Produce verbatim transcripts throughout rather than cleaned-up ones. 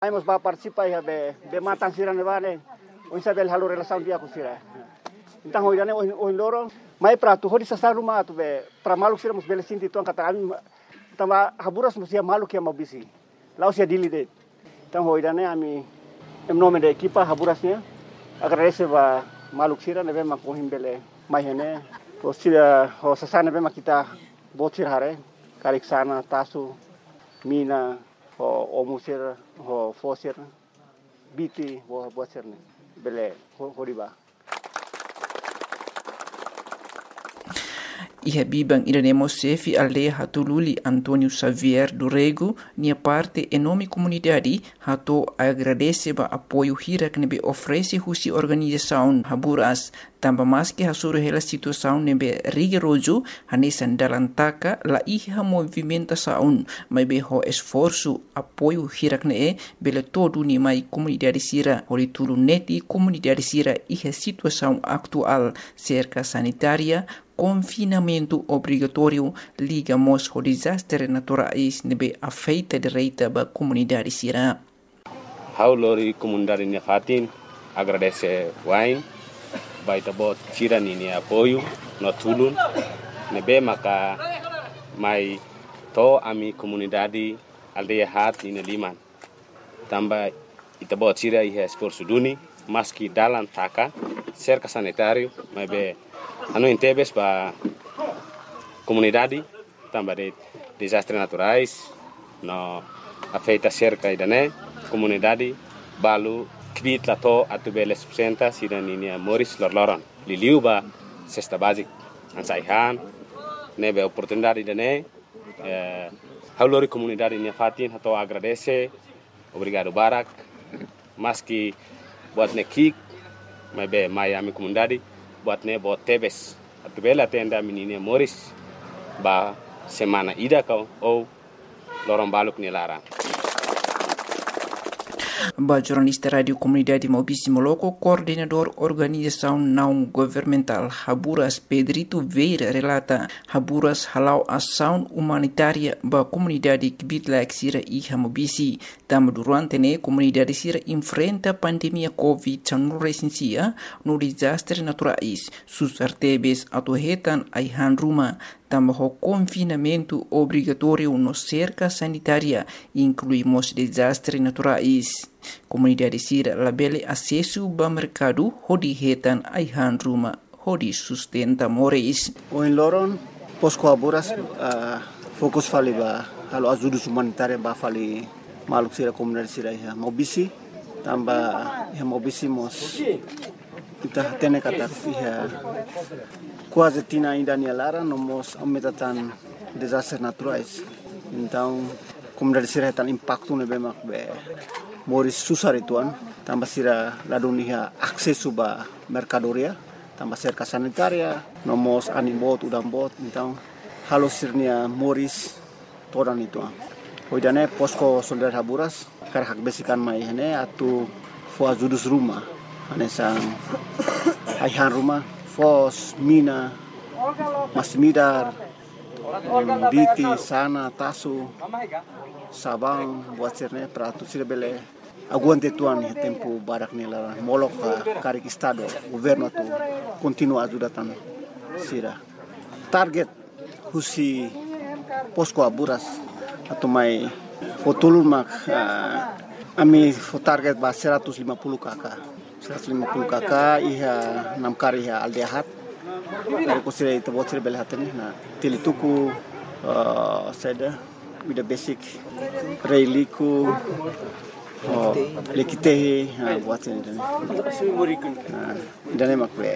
Hemos va participar ya be be matan sira ne bane. On sabel halu relação dia com sira. Então hoje né o loro mai prato hori sasa rumah tu be pra malu sira mus bele sinti tuan kata ami tama haburas mus ya malu kia mabisi. Lau sia dili de. Então hoje né ami em nome da equipa haburasnya agradecer ba malu sira ne be mak kohim bele mai hene. O sira o sasa ne be mak kita botir hare karik sana tasu mina o musir o fosir biti o bosir ne bele horiba. Iha bibang iremos sefi aldeia hatululi Antônio Xavier do Rego, nia parte enorme comunidade hato agradece ba apoio hira que nebe oferece husi organização Haburas, tambah mas que hasuru hela situação nebe rigoroso hanesan dalam taka la iha movimentação mai be ho esforço apoio hira que ne bele todo ni mai comunidade sira hori tulu neti comunidade sira iha situação atual cerca sanitária confinamento obrigatório ligamos ao desastre naturais nebe afeita direita ba comunidade sira. Haulori comunidade nia fatin agradece wain baita bot sira ni apoio no tulun nebe maka mai to ami comunidade aldeia hat ni liman tamba ita bot sira iha esforço duni maski dalam taka cerca sanitário mai be anu intebes ba comunidade tambah de desastres naturais no afeita cerca idane comunidade balu kbit lato atu bele subsenta sidaninia Moris lorloron liliu ba cesta basic ansaihan nebe oportunidade idane eh, haulori comunidade nia fatin hato agradece obrigado barak maski buat nekik mai be mai ami comunidade buat ne buat tebes atu bela tenda menina Moris ba semana ida kau ou lorong baluk ni larang. Ba jornalista radio comunidade Maubici Moloco, coordenador organização não governamental Haburas Pedrito Veira relata Haburas halau ação humanitária ba comunidade Kibitlaek sira iha Maubici. Tama durante ne comunidade sira enfrenta pandemia Covid dezenove no desastre naturais, sus artebes atuhetan aihan ruma. Tambah o confinamento obrigatório no cerca sanitária, incluímos desastres naturais. Comunidade sira labele acesso ao mercado, hodi hetan aihan ruma, hodi sustenta moris. O em Loron, posko Haburas, uh, fokus fali ba halo azudus humanitária ba fali maluk sira comunidade sira ya Maubici, tambah ya Maubici mos kita tene kata ya quase tina ainda ni lara nomos aumentatan desastres naturais. Então, comunidade sira tan impacto ne bemak be moris susar ituan, tambah sira ladunia akses ba mercadoria, tambah cerca sanitaria, nomos animbot udambot, então halo sirnia moris todan ituan. Hoidane posko solidar Haburas kar hak besikan mai hene atu fo azudus rumah, ane sang aihan rumah fos, mina, masmidar, biti, sana, tasu, sabang, buat sirne prato sira bele aguante tuan ya tempo barak nila molok karik estado governo tu continua ajudatan sira. Target husi posko Haburas atau mai fotulun mak uh, ami fo target ba seratus lima puluh kakak. seratus lima puluh kakak iha enam kari iha aldehat dari kusira itu buat sira belhatani na tilituku uh, seda with the basic reiliku oh, lekitehi buat sira dan emak be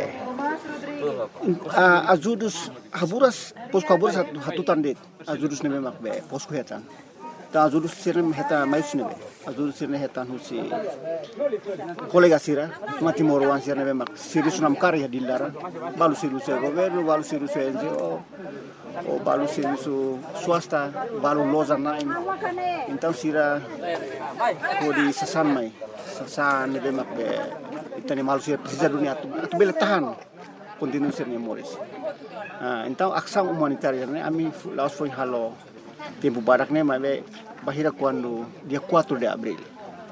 azudus Haburas posko Haburas hatutan det azudus ne emak be posko hetan ta azudus sirne heta mais ne azudus sirne hetan husi kolega sira mati morwan sirne bemak siri sunam karya dilara balu siru se governo balu siru se N G O o balu siru su swasta balu loza naim então sira kodi sasan mai sasan ne bemak be itani malu sira precisa dunia atu atu bele tahan continue sirne Moris. Ah, então ação humanitária ne ami laos foi halo tempo barak ne mai bahira quando dia quatro de abril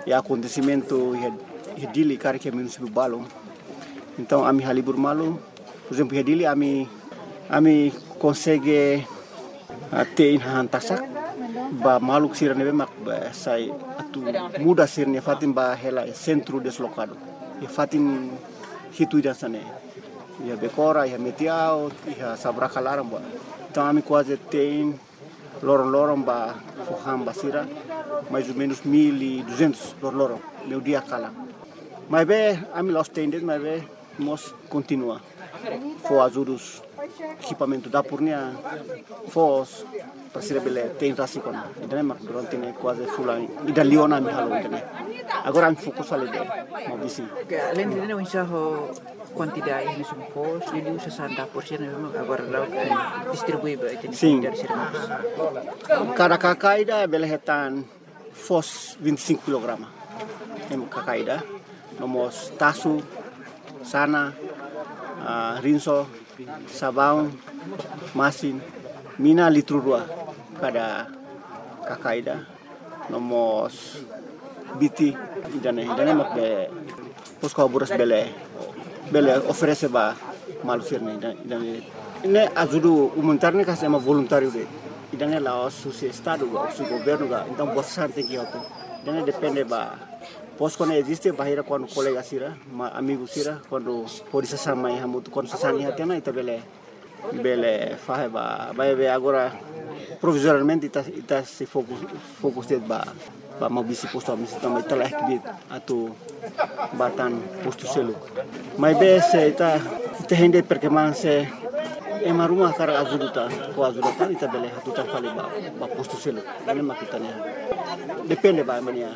e acontecimento e dili cara que menos do balão. Então a mi halibur malu, por exemplo, e dili a mi a mi consegue ter hantasak ba maluk sira nebe mak ba sai atu muda sirne fatim ba hela centro deslocado. E fatim hitu dan sana. Ya bekora, ya metiao, ya sabra kalaram ba. Então a mi quase tem lorong-lorong ba foham basira mais ou menos mil e duzentos lorong meu dia kala. Mas be a mi los tendes, mas be mos continua. Fo ajudos equipamento da purnia fos para bele tem rasi kon idane mak durante ne quase fulani ida liona mi halo idane agora am fokus ale de mo bisi além de não enxerro quantidade de supos ele usa sessenta por cento agora lá distribui para sim cada kakaida bele hetan fos vinte e cinco quilogramas em kakaida nomos tasu sana uh, rinso sabão masin mina litro dua cada kakaida nomos biti idane idane mak be pos colaboras bele bele oferece ba malusirne idane ne ajudo humanitário que é uma voluntário de idane lá o seu estado o seu governo ga então você tem que auto idane depende ba pos quando existe bahira quando colega sira ma amigo sira quando pode se sama e hamuto quando se sani hatena ita bele bele fahe ba ba be agora provisoriamente ita ita se fokus fokus de ba ba mau bisi posto misi também telah kibit atau batan posto selu mai be se ita ita hende perkembangan se ema rumah kara azuduta ko azuduta ita bele hatuta fali ba ba posto selu ini makitanya depende ba mania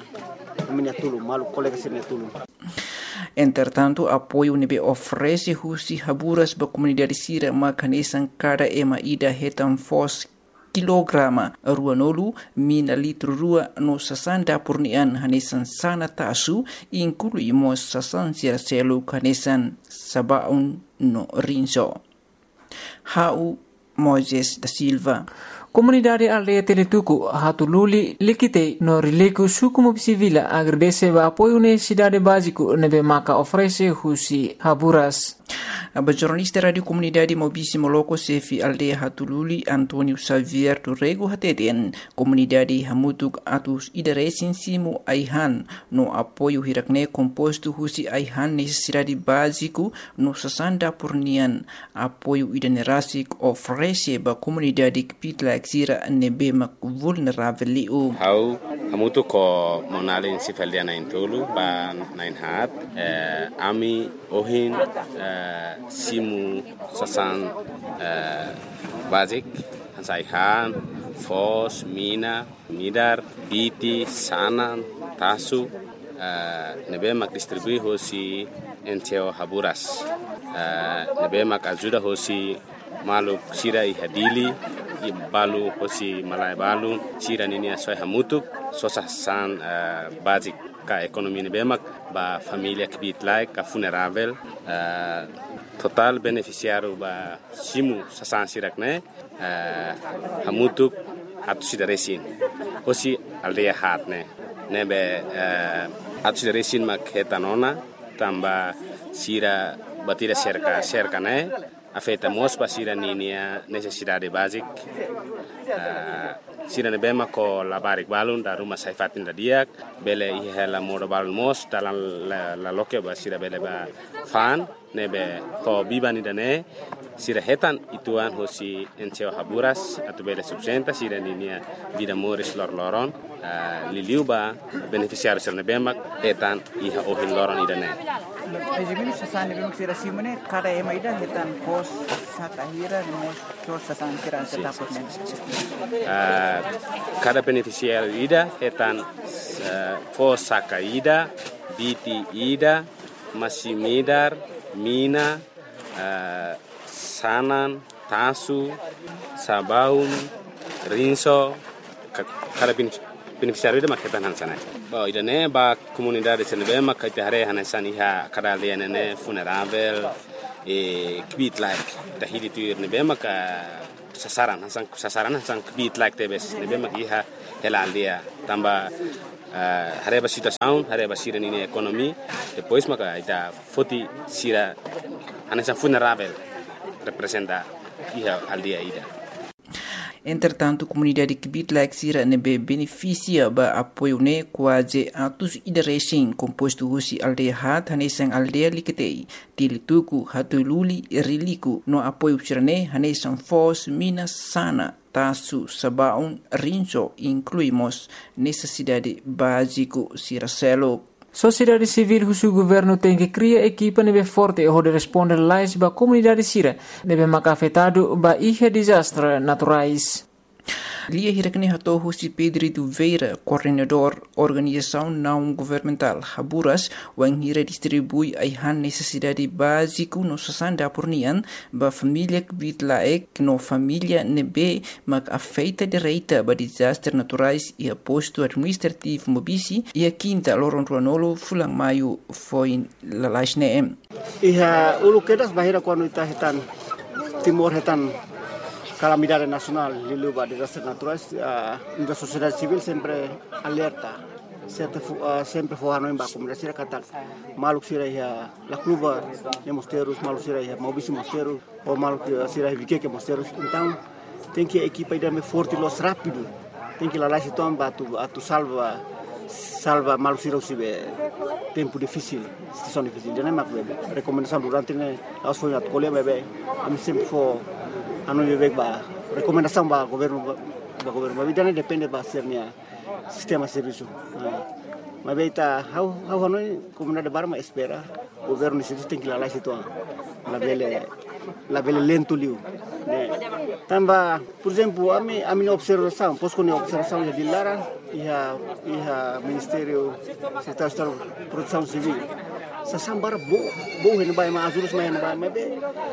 Entretanto, apoio nebe oferece husi haburas ba comunidade sira makanesan cada ema ida hetan fos kilograma ruanolu mina litro rua no sasanda purnian hanesan sana tasu inclui mos sasan sira selu kanesan sabaun no rinso. Hau Moises da Silva. Comunidade aldeia Teletuco, Hatululi, Likite, no Rileco, Sucumo Civila, agradece o apoio necessidade básico, nebe maca oferece husi haburas. A jornalista Radio Comunidade Mobíssimo Loco Sefi Aldeia Hatululi, Antônio Xavier Turrego Hateten, Comunidade Hamutuk Atus Idaresin Simo Aihan, no apoio hirakne composto husi Aihan necessidade básico, no sasanda purnian, apoio idanerasik oferece ba comunidade Kpitla Xira nebe mak vulnerável liu. Hau hamutu ko monalin si feldiana intulu ba nain hat eh, ami ohin eh, simu sasan eh, basic hansaihan fos mina midar biti sanan tasu eh, nebe mak distribui hosi enteo haburas eh, nebe mak ajuda hosi maluk sira i hadili i balu hosi malai balu sira nini asoi hamutuk sosa san uh, basic ka ekonomi ni bemak ba familia kibit like ka funerável uh, total beneficiário ba simu sasan sirak ne uh, hamutuk hatu sidaresin hosi aldeia hat ne nebe uh, hatu sidaresin mak hetanona tamba sira batira cerca cerca ne afeta mos pa sira ninia necessidade basic uh, sira ne bema ko labarik balun da rumah saifatin da diak bele i hela modo balun mos dalam la, la loke ba sira bele ba fan nebe ko bibani dane sira hetan ituan hosi enteo haburas atu bele subsenta sira ninia vida moris lor loron uh, liliu ba beneficiário sira ne bema hetan i ha ohin loron idane. Ejimini sasan lebih sira simone kada ema ida hetan pos satahira mos sos sasan sira setaput men. Cada beneficiário ida hetan uh, pos saka ida, biti ida, masimidar, mina, uh, sanan, tasu, sabaun, rinso, cada beneficiário ida maketan hansana. Ba ida ne ba comunidade senebe makate hare hansani ha kada aldeia ne funerável e kbit like tahidi tu nebe maka sasaran hasan sasaran hasan kbit like tebes nebe mak iha hela aldeia tamba uh, hareba situação, hareba sira nini economia, depois maka ita foti sira anessa vulnerável representa iha aldeia ida. Entretanto, a comunidade que bitlak sira nebe beneficia ba apoio ne quase atos ida racing composto husi aldeia hat hanesang aldeia liketei tilituku hatululi riliku no apoio sira ne hanesang fos mina sana tasu sabaun rinso incluímos necessidade básico siracelo. Sociedade civil husu governo tem que criar equipa nebe forte e de responder lais ba comunidade sira nebe maka afetado ba ihe desastre naturais. Lia hirakne hato husi Pedrito Veira, coordenador organização não governamental Haburas, wang hira distribui aihan necessidade básico no sasanda pornian ba família que bitlaek no família nebe mak afeita direita ba desastre naturais e aposto administrativo mobisi e a quinta loron ruanolo fulang maio foi lalaisne. Iha ulu kedas bahira quando ita hitan timor hitan calamidade nacional de luva de desastres naturais, a uh, sociedade civil sempre alerta, sempre uh, sempre forrando em baixo, mas será que tá maluco será ia la cluba de mosteiros, maluco será ia mobisi mosteiros, ou maluco será ia que mosteiros, então tem que a equipa ir me forte los rápido, tem que lá lá se toma tu a tu salva salva maluco será o tempo difícil, situação difícil, já não é mais recomendação durante né, as foi na colher bebê, a mim sempre for anu bebek ba recomendação ba governo ba governo mas não depende ba sernya sistema serviço mas beita how how hanoi comunidade barma espera governo isso tem que lá lá situ la bele la bele lento liu né tamba por exemplo a mi a minha observação posso com observação de Lara e a e a ministério secretário de proteção civil sasambara bo bo hen bai ma azurus mai hen bai ma be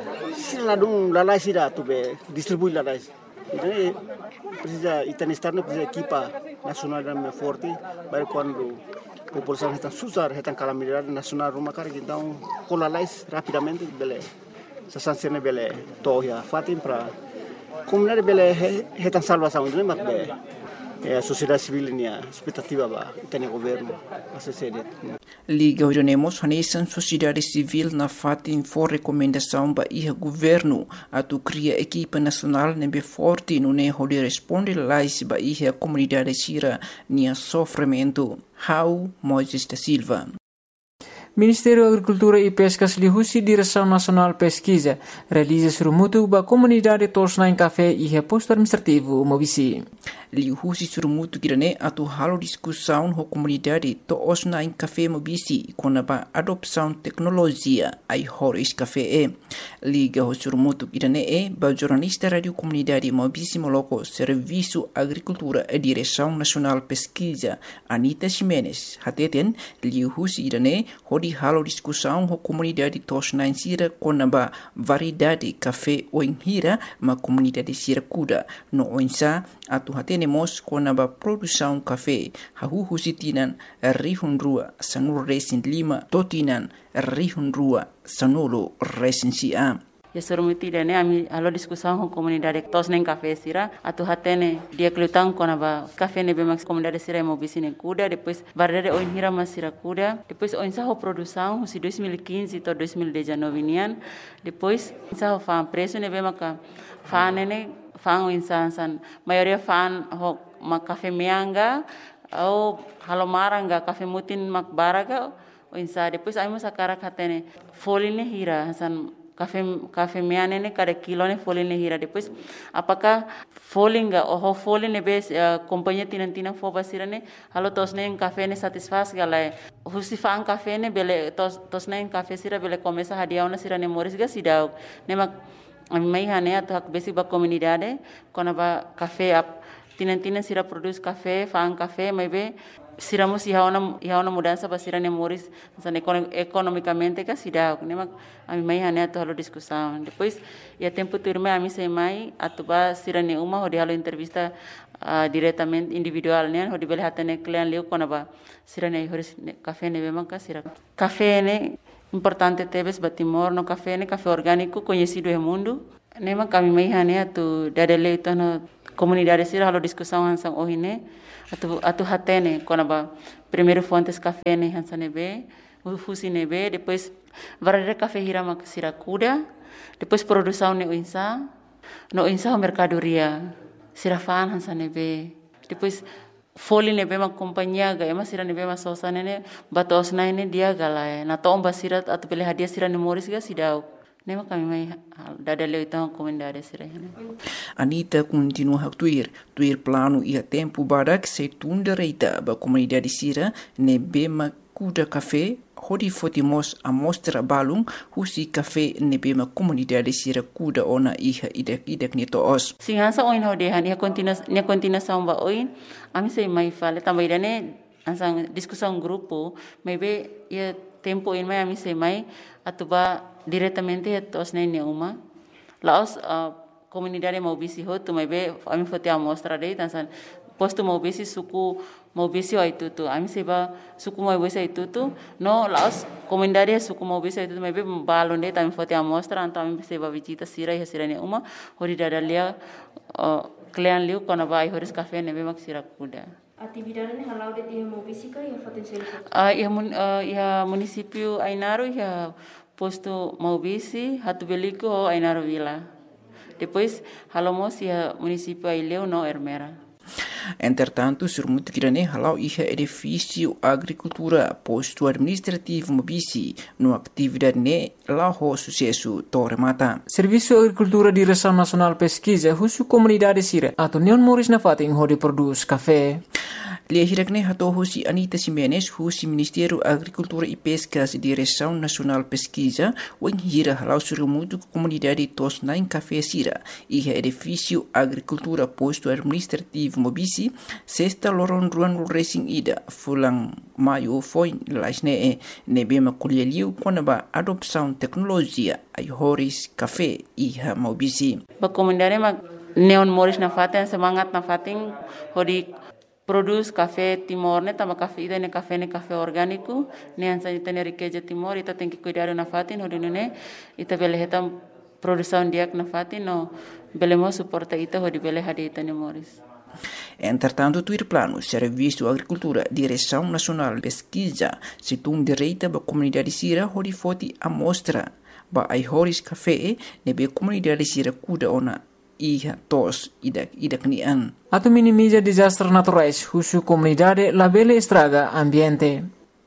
sila dong lalai sida tu be distribui lalai jadi precisa itanistar no precisa equipa nacional da forte para quando população está susar está calamidade nacional rumah kar então com lalai rapidamente bele sasansene bele toya fatim para comunidade bele está salvação né mas be a sociedade civil nia expectativa ba tem governo a sede Liga Orionemos hanesan sociedade civil na fatin for recomendação ba iha governo atu cria equipa nacional nebe forte no ne hode responde lais ba iha comunidade sira nia sofrimento. How Moisés da Silva. Ministério da Agricultura e Pescas lihusi Direção Nacional Pesquisa realiza surumutu ba comunidade tosna em café e reposto administrativo mobisi. Lihusi surumutu kirane atu halo discussão ho comunidade tosna em café mobisi com a adopção tecnologia ai horis café e. Liga ho surumutu kirane e ba jornalista radio comunidade mobisi moloko Serviço Agricultura e Direção Nacional Pesquisa Anita Ximenes hateten lihusi kirane di halo discussão com a comunidade tosna em sira com a variedade café ou em hira ma comunidade sira kuda no oinsa atu hatenemos com a produção café hahu sitinan rihun rua sanur resin lima totinan rihun rua sanolo resin sia. Ya surumuti dene ami alo discussão com comunidade tosna em café sira atu hatene dia klutang kona ba café ne be max comunidade sira mo bisine kuda depois variedade oin hira mas sira kuda depois oin sa ho produção si dois mil e quinze to dois mil e dezenove nian depois sa ho fan preço ne be maka fan ne fan oin san san maioria fan ho ma café meanga au halomaranga café mutin mak baraga oin sa depois ai mo sakara hatene foline hira san Café café meane ne cada kilo ne folin ne hira depois apakah folinga oh folin ne bes uh, companhia tinan tinan fo basira ne halo tos ne café ne satisfaz gala husi fan café ne bele tos tos ne café sira bele começa hadiau na sira ne moris ga sidau ne mak mai hane atu hak besi ba comunidade kona ba café ap tinan tinan sira produz café fan café mai be siramos ia uma ia uma mudança para sira ne moris san economicamente ka sidau ne mak ami mai hane atu halo discussão depois ia tempo turma ami sei mai atu ba sira ne uma hodi halo entrevista uh, diretamente individual ne hodi bele hatane client leu kona ba sira ne horis café ne bema ka sira café ne importante tebes batimor no café ne café orgânico conhecido no mundo ne mak ami mai hane atu dadele ito no comunidade sira halo discussão hansang ohine atu atu hatene konaba primeiro fontes café ne hansane be fusi ne be depois varare café hirama sira kuda depois produção ne insa no insa mercadoria sira fan hansane be depois Foli nebe ma companhia ga ema sira nebe ma sosa nene batos na ne dia gala na tomba sira atu pele hadia sira ne moris ga sidau nema kami mai dada leu então comunidade sira ne Anita continua a tuir tuir plano ia tempo barak se tunda reita ba comunidade sira nebe ma kuda café hodi fotimos a mostra balung husi café nebe ma comunidade sira kuda ona iha idak idak ni toos singansa oin hode han ia continua ia continua samba oin ami sei mai fale também dane ansang discussão grupo maybe ia tempo in mai ami sei mai atuba diretamente tos nene uma laos comunidade mau bisi ho tu maybe ami fote a mostra dei tansan posto mau bisi suku mau bisi ai tutu ami seba suku mau bisi ai tutu no laos comunidade suku mau bisi ai tutu maybe balon dei tami fote a mostra anto ami seba visita sira ia sira ne uma hori dadalia Kalian liu kona vai horis café nebe mak sira kuda. Atividade ne halau de dia mobisika ia potensial. Ah ia mun ia município Ainaro ia posto Maubisi hatu beliko Ainaro Vila. Depois halamos ia município Aileu no Ermera. Entretanto, surmut kirane halau iha edifício agricultura posto administrativo mobisi no atividade ne laho sucesso torre mata. Serviço Agricultura Direção Nacional Pesquisa husu comunidade sira atau neon moris na fating hodi produz café. Lia hirakne hato husi Anita Simenes husi Ministério Agricultura e Pescas Direção Nacional Pesquisa wen hira halau surmut comunidade tos nain café sira iha edifício agricultura posto administrativo mobisi sexta loron ruan racing ida fulang maio foi laisne e nebema kulieliu konaba adopção tecnologia ai horis café iha mobisi. Ba comunidade ma neon moris na faten semangat na fating hodi produz café Timor ne tama café ida ne café ne café orgânico ne ansa ita ne riqueza Timor ita tem que cuidar na fatin hodi ne ita bele hetam produção diak na fatin no belemo suporta ita hodi bele hadi ita ne moris. Entretanto, tuir plano Serviço Agricultura Direção Nacional Pesquisa situng direita ba comunidade sira hodi foti amostra ba ai horis café nebe comunidade sira kuda ona iha tos idak idak nian. Atau minimiza desastres naturais husu comunidade labele estraga ambiente.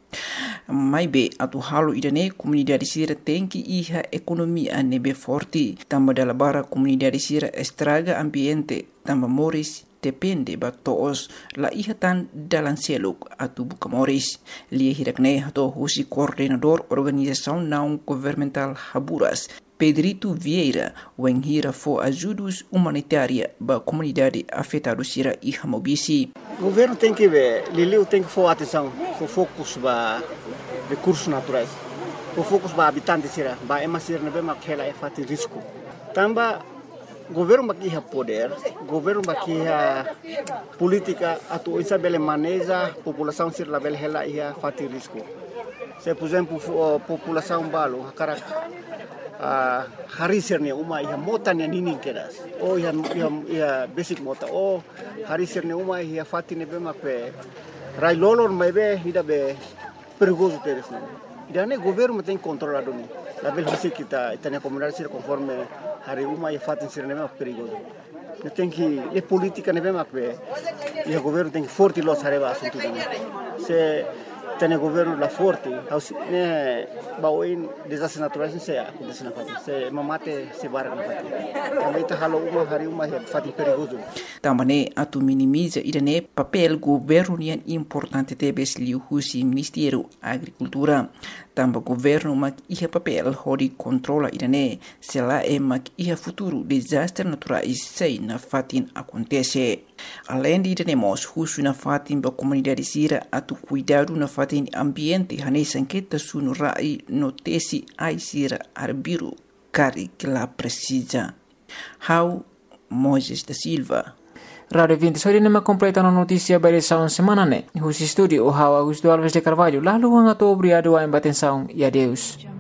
Mai be atu halu idane comunidade sira tenki iha economia nebe forti tamba dala bara comunidade sira estraga ambiente tamba moris depende ba toos la iha tan dalan seluk atu buka moris lia hirakne hato husi coordenador organização não governamental Haburas Pedrito Vieira wen hira fo ajudos humanitária ba comunidade afetada sira iha mobisi. O governo tem que ver, Liliu tem que for atenção, for focus ba recursos naturais, for focus ba habitantes sira, ba ema sira nebe makela e fati risco. Tamba governo bakiha poder, governo bakiha política atu isa bele maneja população sira la bele hela ia fati risco. Se por exemplo população balo hakara Uh, hari sirne uma ia mota ne nini keras oh ia ia ia basic mota oh hari sirne uma ia fati ne be mape rai lolor mai be ida be perigoso teres ne ida ne governo tem controlado ni la bel hisi kita itane comunidade sir conforme hari uma ia fati sirne be perigoso ne tem que e política ne be mape ia governo tem que forte los areva assunto se tem governo la forte ne baoin desastres naturais se acontece na fati se mamate se bara na fati também tá halo uma hari uma fati perigoso também atu minimiza idane papel governo nian importante tebes liu husi Ministério Agricultura tamba governo mak iha papel hodi controla idane se la e mak iha futuro desastres naturais sei na fatin acontece além de idane mos husu na fatin ba comunidade sira atu cuidado na fatin ambiente hane sanqueta sunu rai notesi ai sira arbiru cari que la precisa. How Moses da Silva. Radio vinte sori nema completa na notícia by Sound semana ne. Husi studio o How Augusto Alves de Carvalho. Lalu ang ato obrigado a embatenção e adeus.